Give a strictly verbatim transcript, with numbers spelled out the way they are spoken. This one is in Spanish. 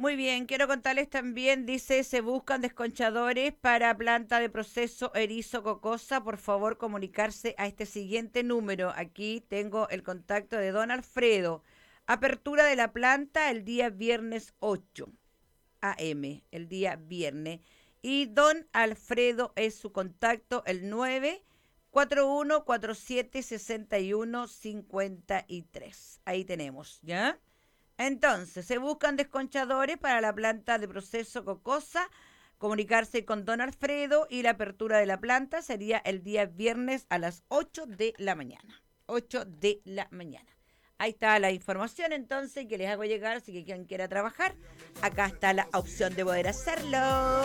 Muy bien, quiero contarles también, dice, se buscan desconchadores para planta de proceso erizo cocosa. Por favor, comunicarse a este siguiente número. Aquí tengo el contacto de don Alfredo. Apertura de la planta el día viernes ocho a m, el día viernes. Y don Alfredo es su contacto, el nueve cuatro uno cuatro siete seis uno cinco tres. Ahí tenemos, ¿ya? Entonces, se buscan desconchadores para la planta de proceso cocosa. Comunicarse con don Alfredo y la apertura de la planta sería el día viernes a las ocho de la mañana. ocho de la mañana. Ahí está la información entonces que les hago llegar, si que quien quiera trabajar, acá está la opción de poder hacerlo.